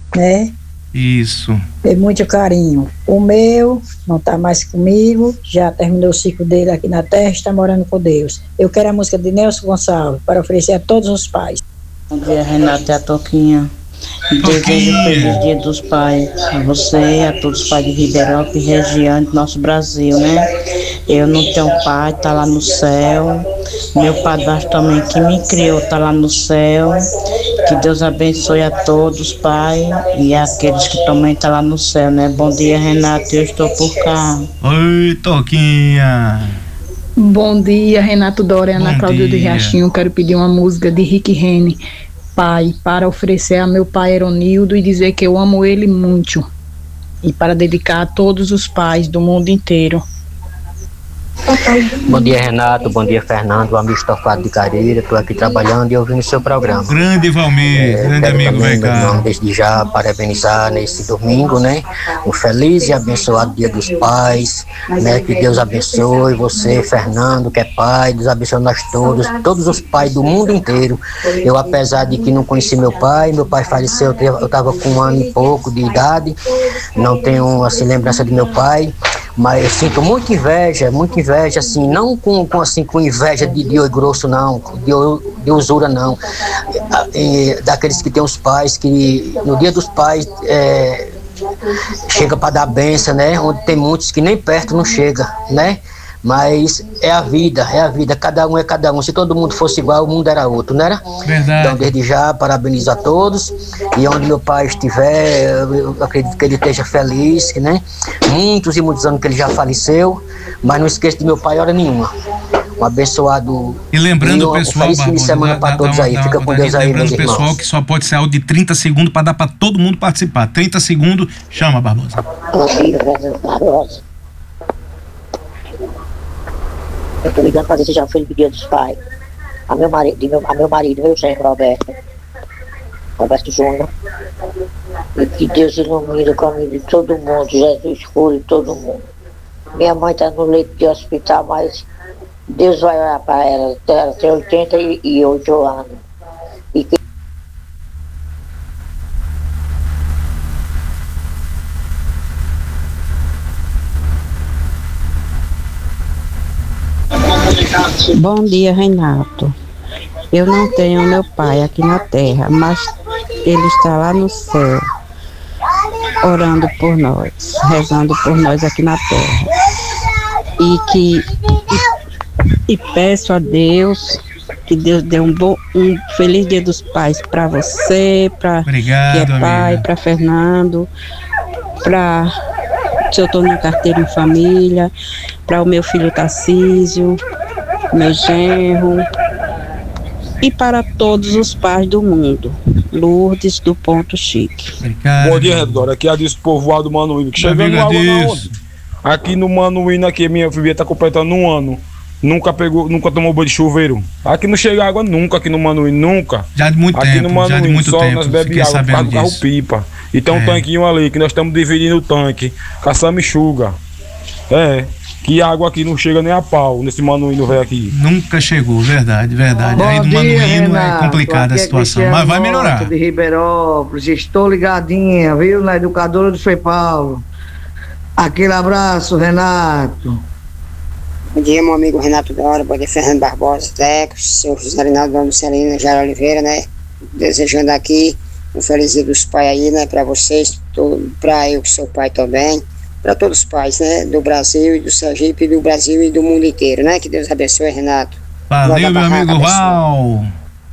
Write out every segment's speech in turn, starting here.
né? Isso. Tem muito carinho. O meu não está mais comigo, já terminou o ciclo dele aqui na Terra, está morando com Deus. Eu quero a música de Nelson Gonçalves para oferecer a todos os pais. Bom dia, Renata e a Toquinha. Desejo um feliz dia dos pais a você e a todos os pais de Ribeirão e região do nosso Brasil, né? Eu não tenho pai, tá lá no céu. Meu padrasto também que me criou tá lá no céu. Que Deus abençoe a todos, pai, e aqueles que também tá lá no céu, né? Bom dia, Renata, eu estou por cá. Oi, Toquinha. Bom dia, Renato Dória, Ana Cláudia de Riachinho. Quero pedir uma música de Rick Rene, Pai, para oferecer a meu pai Eronildo e dizer que eu amo ele muito. E para dedicar a todos os pais do mundo inteiro. Bom dia, Renato, bom dia, Fernando, amigo estofado de Careira. Estou aqui trabalhando e ouvindo o seu programa. Grande Valmir, grande amigo, vem cá. Desde já parabenizar nesse domingo, né? Um feliz e abençoado Dia dos Pais, né? Que Deus abençoe você, Fernando, que é pai, Deus abençoe nós todos os pais do mundo inteiro. Eu, apesar de que não conheci meu pai faleceu, eu estava com 1 ano e pouco de idade, não tenho assim lembrança de meu pai. Mas eu sinto muita inveja, assim, não com inveja de oi grosso, não, de usura, não. Daqueles que tem os pais que no dia dos pais chega para dar benção, né? Onde tem muitos que nem perto não chega, né? Mas é a vida, cada um é cada um. Se todo mundo fosse igual, o mundo era outro, não era? Verdade. Então, desde já, parabenizo a todos. E onde meu pai estiver, eu acredito que ele esteja feliz, né? Muitos e muitos anos que ele já faleceu, mas não esqueça de meu pai hora nenhuma. Um abençoado. E lembrando o pessoal, feliz fim de semana para todos aí. Fica com Deus aí, meus irmãos. Lembrando o pessoal que só pode ser áudio de 30 segundos para dar para todo mundo participar. 30 segundos, chama, Barbosa. Barbosa. Eu tô ligando para desejar um feliz dia dos pais. A meu marido, meu genro Roberto Júnior. E que Deus ilumine o caminho de todo mundo, Jesus cure todo mundo. Minha mãe está no leito de hospital, mas Deus vai olhar para ela. Ela tem 88 anos. E que Bom dia, Renato. Eu não tenho meu pai aqui na terra, mas ele está lá no céu, orando por nós, rezando por nós aqui na terra. E peço a Deus que Deus dê um feliz Dia dos Pais para você, para que é pai, para Fernando, para seu Toninho Carteiro em Família, para o meu filho Tarcísio, meu genro, e para todos os pais do mundo. Lourdes do Ponto Chique. Obrigado. Bom dia, Redor. Aqui é a Disso Povoado do Manuíno. Chegando água na onde? Aqui no Manuíno, aqui minha filha está completando 1 ano. Nunca tomou banho de chuveiro. Aqui não chega água nunca, aqui no Manuíno, nunca. Já de muito aqui tempo, no Manuíno, já de muito só tempo. nós bebemos água por causa do carro pipa. E tem um tanquinho ali, que nós estamos dividindo o tanque. Caçamba enxuga. Que água aqui não chega nem a pau, nesse Manuíno velho aqui. Nunca chegou, verdade. Bom aí do dia, Manuíno Renato. é complicada a situação, mas vai melhorar. De Ribeirópolis, estou ligadinha, viu, na educadora do Frei Paulo. Aquele abraço, Renato. Bom dia, meu amigo Renato Dora, bom dia, Fernando Barbosa, Teco, seu José Rinaldo, Dona Celina, Jair Oliveira, né? Desejando aqui um feliz dia dos pais aí, né, para vocês, para eu que sou pai também, para todos os pais, né, do Brasil e do Sergipe, do Brasil e do mundo inteiro, né? Que Deus abençoe, Renato. Valeu, meu amigo Val.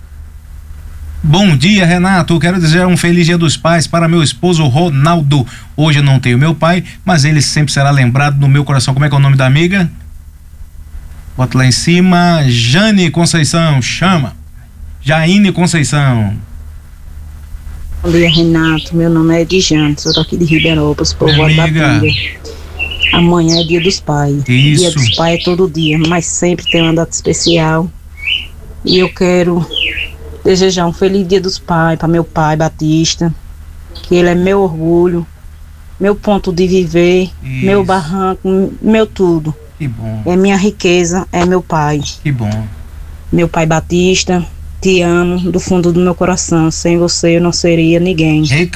Bom dia, Renato. Eu quero dizer um feliz Dia dos Pais para meu esposo Ronaldo. Hoje eu não tenho meu pai, mas ele sempre será lembrado no meu coração. Como é que é o nome da amiga? Bota lá em cima. Jane Conceição, chama. Jaine Conceição. Bom dia, Renato. Meu nome é Edjane, sou daqui de Ribeirópolis, povoado da Pinga. Amanhã é Dia dos Pais. Isso. Dia dos Pais é todo dia, mas sempre tem uma data especial. E eu quero desejar um feliz Dia dos Pais para meu pai Batista, que ele é meu orgulho, meu ponto de viver, meu barranco, meu tudo. Que bom. É minha riqueza, é meu pai. Que bom. Meu pai Batista, te amo do fundo do meu coração. Sem você eu não seria ninguém.